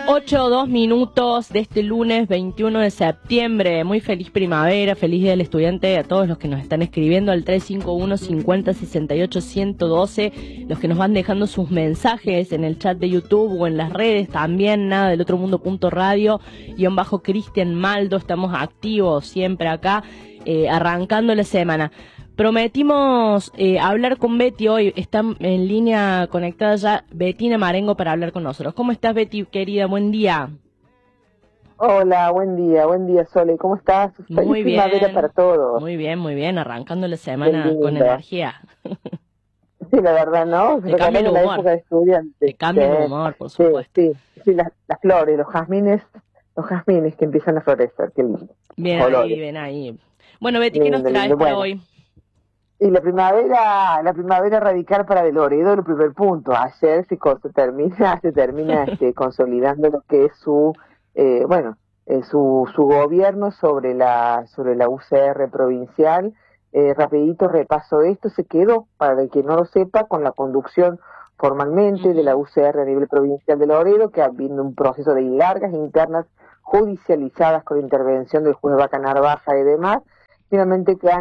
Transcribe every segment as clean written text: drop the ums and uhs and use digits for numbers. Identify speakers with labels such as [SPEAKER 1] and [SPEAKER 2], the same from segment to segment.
[SPEAKER 1] 8:02 de este lunes 21 de septiembre. Muy feliz primavera, feliz día del estudiante a todos los que nos están escribiendo al 351 50 68 112, los que nos van dejando sus mensajes en el chat de YouTube o en las redes también, nada del otro mundo.radio, _ Cristian Maldo, estamos activos siempre acá, arrancando la semana. Prometimos hablar con Betty hoy, está en línea conectada ya Bettina Marengo para hablar con nosotros. ¿Cómo estás, Betty, querida? Buen día.
[SPEAKER 2] Hola, buen día, Sole, ¿cómo estás?
[SPEAKER 1] Muy
[SPEAKER 2] Feliz primavera
[SPEAKER 1] bien,
[SPEAKER 2] para todos.
[SPEAKER 1] muy bien, arrancando la semana con energía.
[SPEAKER 2] Sí, la verdad, ¿no?
[SPEAKER 1] Te cambia el
[SPEAKER 2] Recordando la
[SPEAKER 1] humor,
[SPEAKER 2] época de estudiantes.
[SPEAKER 1] te cambia el humor, por
[SPEAKER 2] Sí,
[SPEAKER 1] supuesto.
[SPEAKER 2] sí, las flores, los jazmines que empiezan a florecer, qué lindo.
[SPEAKER 1] Bien
[SPEAKER 2] Colores.
[SPEAKER 1] ahí, bien ahí. Bueno, Betty, ¿qué nos
[SPEAKER 2] Lindo,
[SPEAKER 1] traes
[SPEAKER 2] lindo.
[SPEAKER 1] para
[SPEAKER 2] Bueno,
[SPEAKER 1] hoy?
[SPEAKER 2] y la primavera radical para De Loredo, el primer punto. Ayer se termina consolidando lo que es su gobierno sobre la UCR provincial. Rapidito repaso esto, se quedó, para el que no lo sepa, con la conducción formalmente de la UCR a nivel provincial de Loredo, que habiendo un proceso de largas internas judicializadas con intervención del juez Vaca Narvaja y demás. Finalmente que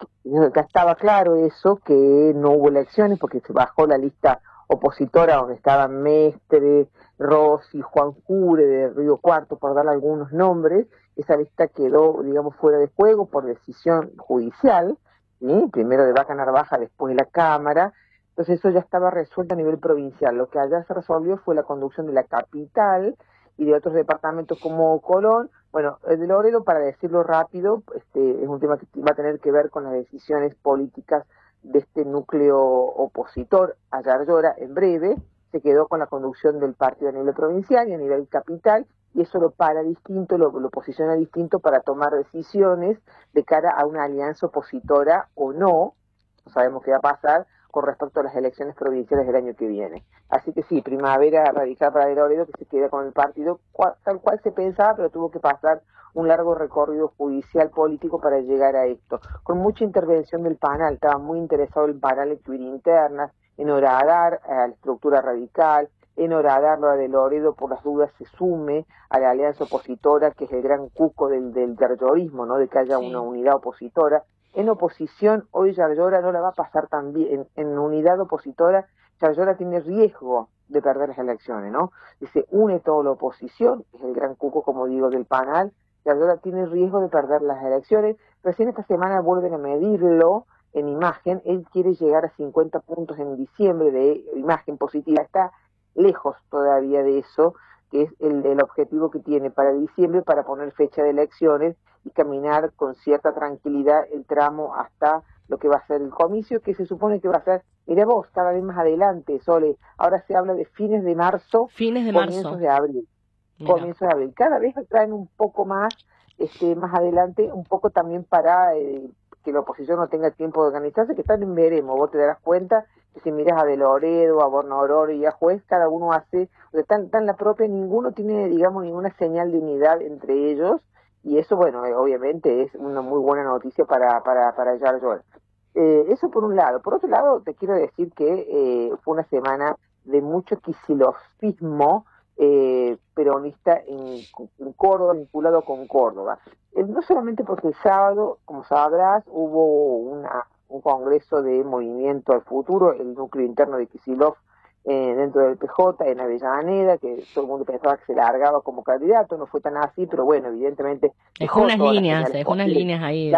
[SPEAKER 2] estaba claro eso, que no hubo elecciones porque se bajó la lista opositora donde estaban Mestre, Rossi, Juan Cure de Río Cuarto, por dar algunos nombres. Esa lista quedó, digamos, fuera de juego por decisión judicial, ¿sí? Primero de Vaca Narvaja, después de la Cámara. Entonces eso ya estaba resuelto a nivel provincial. Lo que allá se resolvió fue la conducción de la capital y de otros departamentos como Colón. Bueno, el de Loredo, para decirlo rápido, es un tema que va a tener que ver con las decisiones políticas de este núcleo opositor a Yarlora. En breve se quedó con la conducción del partido a nivel provincial y a nivel capital, y eso lo para distinto, lo posiciona distinto para tomar decisiones de cara a una alianza opositora o no. No sabemos qué va a pasar con respecto a las elecciones provinciales del año que viene. Así que sí, primavera radical para De Loredo, que se queda con el partido tal cual se pensaba, pero tuvo que pasar un largo recorrido judicial político para llegar a esto. Con mucha intervención del PANAL, estaba muy interesado el PANAL en incluir internas, en horadar a la estructura radical, en horadar a De Loredo por las dudas se sume a la alianza opositora, que es el gran cuco del yarlorismo, ¿no? De que haya una unidad opositora. En oposición, hoy Yarlora no la va a pasar tan bien. En unidad opositora, Yarlora tiene riesgo de perder las elecciones, ¿no? Se une toda la oposición, es el gran cuco, como digo, del PANAL. Yarlora tiene riesgo de perder las elecciones. Recién esta semana vuelven a medirlo en imagen. Él quiere llegar a 50 puntos en diciembre de imagen positiva. Está lejos todavía de eso, que es el objetivo que tiene para diciembre, para poner fecha de elecciones y caminar con cierta tranquilidad el tramo hasta lo que va a ser el comicio, que se supone que va a ser, mira vos, cada vez más adelante, Sole, ahora se habla de fines de marzo, comienzos de abril. Comienzos de abril. Cada vez lo traen un poco más, más adelante, un poco también para que la oposición no tenga tiempo de organizarse, que están en veremos. Vos te darás cuenta que si miras a De Loredo, a Bornororo y a Juez, cada uno hace, están la propia, ninguno tiene, digamos, ninguna señal de unidad entre ellos, y eso, bueno, obviamente es una muy buena noticia para Yarlora. Eso por un lado. Por otro lado, te quiero decir que fue una semana de mucho quisilofismo peronista en Córdoba, vinculado con Córdoba. No solamente porque el sábado, como sabrás, hubo un congreso de Movimiento al Futuro, el núcleo interno de Kicillof, dentro del PJ, en Avellaneda, que todo el mundo pensaba que se largaba como candidato, no fue tan así, pero bueno, evidentemente
[SPEAKER 1] dejó unas líneas ahí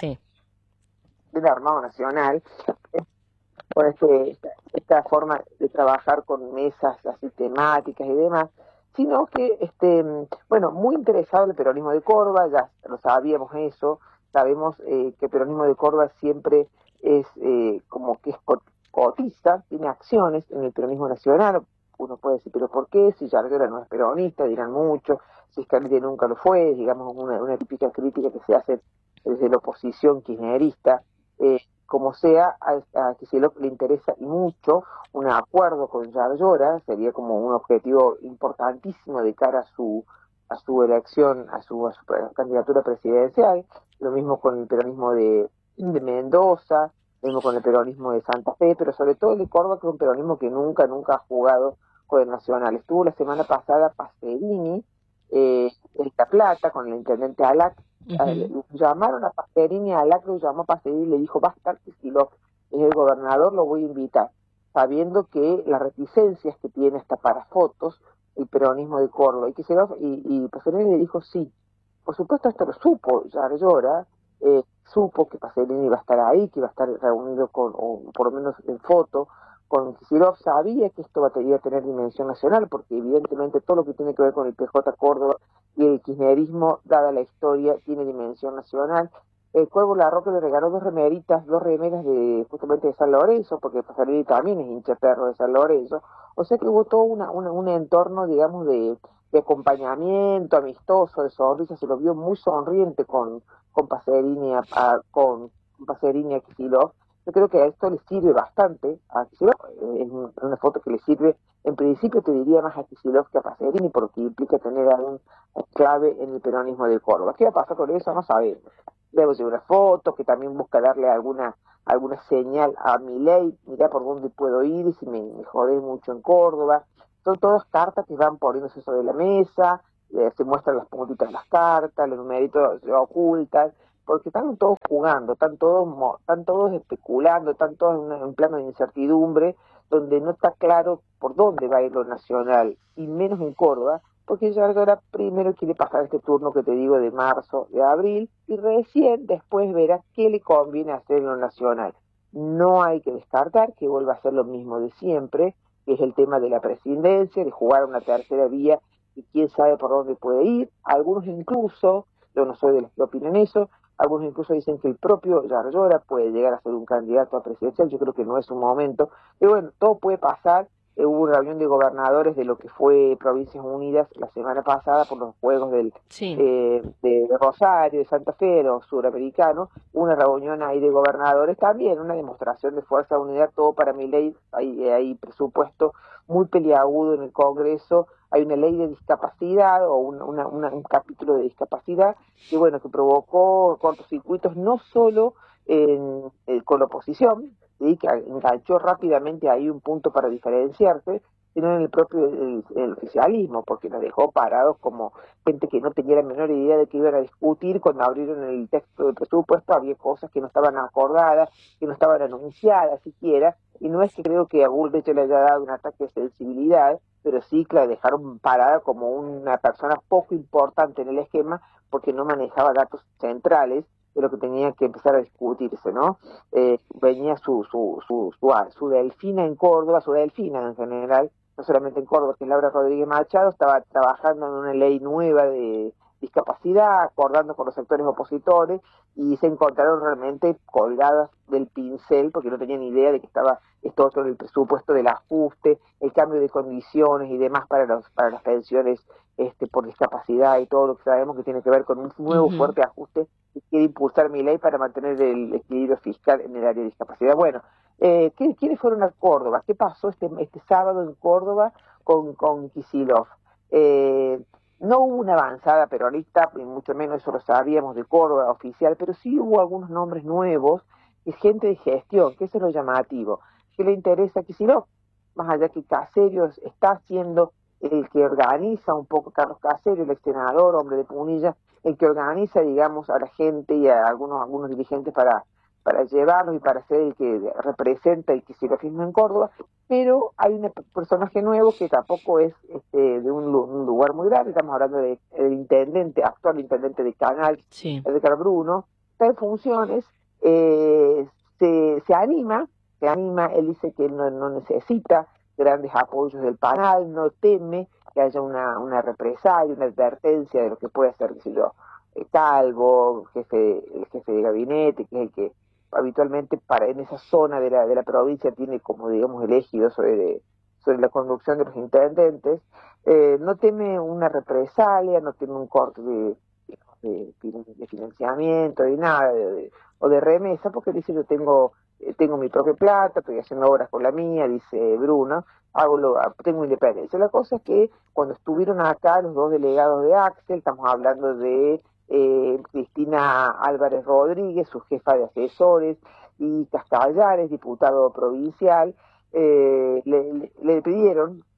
[SPEAKER 2] del Armado Nacional, con esta forma de trabajar con mesas así temáticas y demás, sino que, muy interesado en el peronismo de Córdoba, ya lo sabíamos eso, sabemos que el peronismo de Córdoba siempre es como que es cotiza, tiene acciones en el peronismo nacional. Uno puede decir, pero ¿por qué? Si Yarlora no es peronista, dirán mucho, si Scalia nunca lo fue, digamos una típica crítica que se hace desde la oposición kirchnerista. Como sea, a Kicillof le interesa y mucho un acuerdo con Yarlora, sería como un objetivo importantísimo de cara a su elección, a su candidatura presidencial. Lo mismo con el peronismo de Mendoza, lo mismo con el peronismo de Santa Fe, pero sobre todo el de Córdoba, que es un peronismo que nunca ha jugado con el Nacional. Estuvo la semana pasada Pacerini en La Plata con el intendente Alac. Llamaron a Pacerini, Alac lo llamó a Pacerini y le dijo, va a estar Kicillof, es el gobernador, lo voy a invitar, sabiendo que las reticencias que tiene hasta para fotos el peronismo de Córdoba. Y Pacerini le dijo sí. Por supuesto, esto lo supo Yarlora, supo que Pacerini iba a estar ahí, que iba a estar reunido con, o por lo menos en foto, con Kicillof. Sabía que esto iba a tener dimensión nacional, porque evidentemente todo lo que tiene que ver con el PJ Córdoba y el kirchnerismo, dada la historia, tiene dimensión nacional. El Cuervo Larroque le regaló dos remeras justamente de San Lorenzo, porque Pacerini también es hincha perro de San Lorenzo. O sea que hubo todo un entorno, digamos, de acompañamiento amistoso, de sonrisa. Se lo vio muy sonriente con Pacerini con Pacerini a Kicillof. Yo creo que a esto le sirve bastante a Kicillof. Es una foto que le sirve, en principio te diría más a Kicillof que a Pacerini, porque implica tener algún clave en el peronismo de Córdoba. ¿Qué va a pasar con eso? No sabemos. Debo de una foto que también busca darle alguna señal a Milei, mirá por dónde puedo ir, si me jodé mucho en Córdoba. Son todas cartas que van poniéndose sobre la mesa, se muestran las puntitas de las cartas, los numeritos se ocultan, porque están todos jugando, están todos especulando, están todos en un plano de incertidumbre, donde no está claro por dónde va a ir lo nacional, y menos en Córdoba, porque ya ahora primero quiere pasar este turno que te digo de marzo, de abril, y recién después verá qué le conviene hacer en lo nacional. No hay que descartar que vuelva a ser lo mismo de siempre, que es el tema de la presidencia, de jugar una tercera vía, y quién sabe por dónde puede ir. Algunos incluso, yo no soy de los que opinan eso, algunos incluso dicen que el propio Yarlora puede llegar a ser un candidato a presidencial. Yo creo que no es un momento, pero bueno, todo puede pasar. Hubo una reunión de gobernadores de lo que fue Provincias Unidas la semana pasada por los Juegos de Rosario, de Santa Fe, los suramericanos. Una reunión ahí de gobernadores también, una demostración de fuerza de unidad, todo para Milei. Hay presupuesto muy peliagudo en el Congreso, hay una ley de discapacidad o un capítulo de discapacidad que bueno, que provocó cortocircuitos no solo con la oposición, ¿sí? Que enganchó rápidamente ahí un punto para diferenciarse, sino en el propio el oficialismo, porque nos dejó parados como gente que no tenía la menor idea de que iban a discutir. Cuando abrieron el texto del presupuesto había cosas que no estaban acordadas, que no estaban anunciadas siquiera, y no es que creo que a Bullrich le haya dado un ataque de sensibilidad, pero sí que la dejaron parada como una persona poco importante en el esquema, porque no manejaba datos centrales de lo que tenía que empezar a discutirse, ¿no? Venía su delfina en Córdoba, su delfina en general, no solamente en Córdoba, que es Laura Rodríguez Machado, estaba trabajando en una ley nueva de discapacidad, acordando con los sectores opositores, y se encontraron realmente colgadas del pincel, porque no tenían idea de que estaba esto otro en el presupuesto del ajuste, el cambio de condiciones y demás para las pensiones por discapacidad y todo lo que sabemos que tiene que ver con un nuevo fuerte ajuste que quiere impulsar Milei para mantener el equilibrio fiscal en el área de discapacidad. Bueno, ¿quiénes fueron a Córdoba? ¿Qué pasó este sábado en Córdoba con Kicillof? No hubo una avanzada peronista, y mucho menos eso lo sabíamos de Córdoba oficial, pero sí hubo algunos nombres nuevos, y gente de gestión, que eso es lo llamativo. ¿Qué le interesa a Kicillof? Más allá que Caserio está siendo el que organiza un poco, Carlos Caserio, el ex senador, hombre de Punilla, el que organiza, digamos, a la gente y a algunos dirigentes para llevarlos y para ser el que representa el kicillofismo en Córdoba. Pero hay un personaje nuevo que tampoco es de un lugar muy grande. Estamos hablando del actual intendente de Canal,
[SPEAKER 1] sí.
[SPEAKER 2] Edgar Bruno. Está en funciones, se anima, él dice que no necesita grandes apoyos del panel, no teme que haya una represalia, una advertencia de lo que puede hacer, qué sé yo, Calvo, el jefe de gabinete, que es el que habitualmente en esa zona de la provincia tiene como, digamos, elegido sobre la conducción de los intendentes. No teme una represalia, no teme un corte de financiamiento, de nada, o de remesa, porque dice: yo tengo mi propia plata, estoy haciendo obras con la mía, dice Bruno, tengo independencia. La cosa es que cuando estuvieron acá los dos delegados de Axel, estamos hablando de Cristina Álvarez Rodríguez, su jefa de asesores, y Castallares, diputado provincial, le pidieron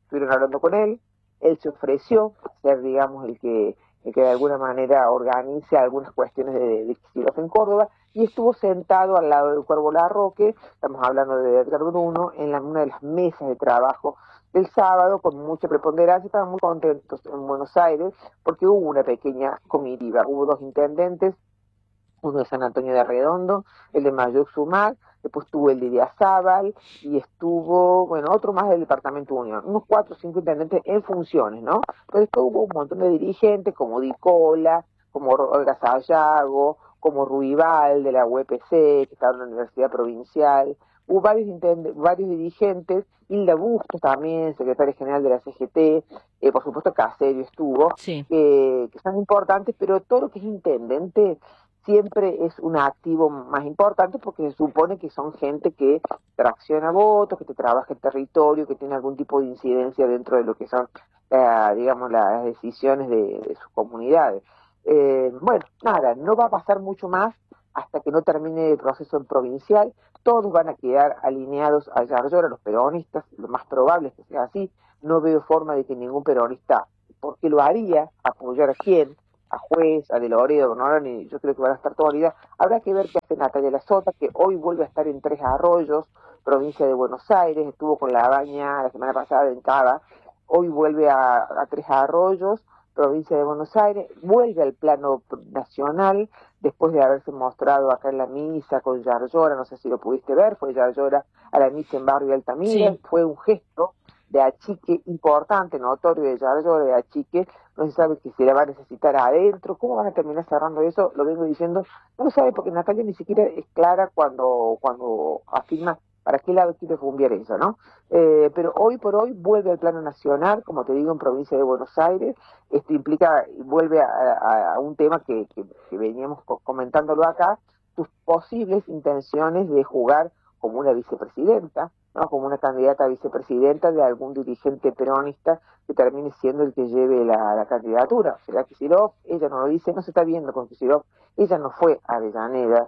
[SPEAKER 2] estuvieron hablando con él se ofreció a ser, digamos, el que de alguna manera organice algunas cuestiones de Kicillof en Córdoba, y estuvo sentado al lado del Cuervo Larroque, estamos hablando de Edgar Bruno, en una de las mesas de trabajo del sábado, con mucha preponderancia. Estaban muy contentos en Buenos Aires, porque hubo una pequeña comitiva, hubo 2 intendentes, uno de San Antonio de Redondo, el de Mayuc Sumac, después estuvo el de Diazábal, y estuvo, bueno, otro más del Departamento Unión, unos 4 o 5 intendentes en funciones, ¿no? Pero después hubo un montón de dirigentes, como Dicola, como Olga Sayago, como Ruibal de la UPC, que estaba en la Universidad Provincial. Hubo varios dirigentes, Hilda Bustos también, secretaria general de la CGT, por supuesto Caserio estuvo,
[SPEAKER 1] Sí.
[SPEAKER 2] que son importantes, pero todo lo que es intendente siempre es un activo más importante, porque se supone que son gente que tracciona votos, que te trabaja el territorio, que tiene algún tipo de incidencia dentro de lo que son, digamos, las decisiones de sus comunidades. Bueno, nada, no va a pasar mucho más hasta que no termine el proceso en provincial. Todos van a quedar alineados a Yarlora, los peronistas, lo más probable es que sea así. No veo forma de que ningún peronista, porque lo haría, apoyar a quién, a Juez, a De Loredo, ¿no? Yo creo que van a estar toda la vida. Habrá que ver qué hace Natalia Lazzota, que hoy vuelve a estar en Tres Arroyos, provincia de Buenos Aires, estuvo con La Baña la semana pasada en Cava, hoy vuelve a Tres Arroyos, provincia de Buenos Aires, vuelve al plano nacional, después de haberse mostrado acá en la misa con Yarlora, no sé si lo pudiste ver, fue Yarlora a la misa en Barrio Altamira,
[SPEAKER 1] Sí.
[SPEAKER 2] fue un gesto de achique importante, notorio de Yarlora, de achique. No se sabe que se la va a necesitar adentro, cómo van a terminar cerrando eso, lo vengo diciendo, no lo sabe, porque Natalia ni siquiera es clara cuando afirma para qué lado quiere rumbear eso, ¿no? Pero hoy por hoy vuelve al plano nacional, como te digo, en provincia de Buenos Aires. Esto implica, vuelve a un tema que veníamos comentándolo acá, sus posibles intenciones de jugar como una vicepresidenta, ¿no? Como una candidata a vicepresidenta de algún dirigente peronista que termine siendo el que lleve la candidatura. ¿Será Kicillof? Ella no lo dice, no se está viendo con Kicillof, ella no fue a Avellaneda.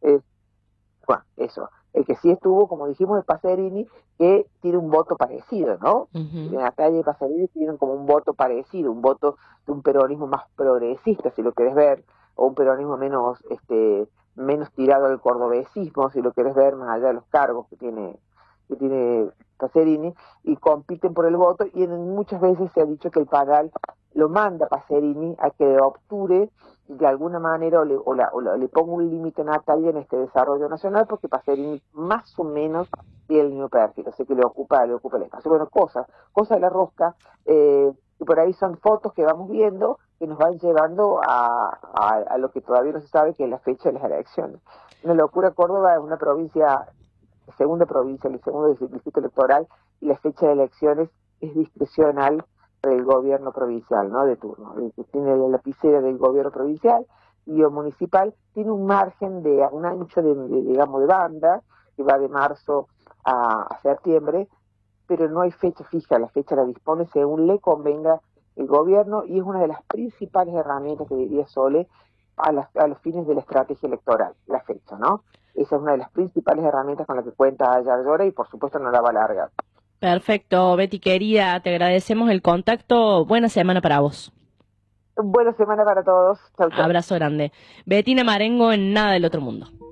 [SPEAKER 2] Bueno, eso. El que sí estuvo, como dijimos, es Pacerini, que tiene un voto parecido, ¿no?
[SPEAKER 1] Uh-huh.
[SPEAKER 2] Natalia y Pacerini tienen como un voto parecido, un voto de un peronismo más progresista, si lo querés ver, o un peronismo menos tirado al cordobesismo, si lo querés ver, más allá de los cargos que tiene Pacerini, y compiten por el voto, y muchas veces se ha dicho que el Padal lo manda Pacerini a que obture de alguna manera le ponga un límite a Natalia en este desarrollo nacional, porque Pacerini más o menos tiene el mismo perfil, así que le ocupa el espacio. Bueno, cosas de la rosca, y por ahí son fotos que vamos viendo que nos van llevando a lo que todavía no se sabe, que es la fecha de las elecciones. Una locura. Córdoba es una provincia, segunda provincia, el segundo distrito electoral, y la fecha de elecciones es discrecional del gobierno provincial, ¿no? De turno. Tiene la lapicera del gobierno provincial, y el municipal tiene un margen de un ancho digamos, de banda, que va de marzo a septiembre, pero no hay fecha fija, la fecha la dispone según le convenga el gobierno, y es una de las principales herramientas, que diría Sole, a los fines de la estrategia electoral, la fecha, ¿no? Esa es una de las principales herramientas con la que cuenta Yarlora, y por supuesto no la va a largar.
[SPEAKER 1] Perfecto, Betty querida, te agradecemos el contacto. Buena semana para vos.
[SPEAKER 2] Buena semana para todos. Chau, chau.
[SPEAKER 1] Abrazo grande. Bettina Marengo en Nada del Otro Mundo.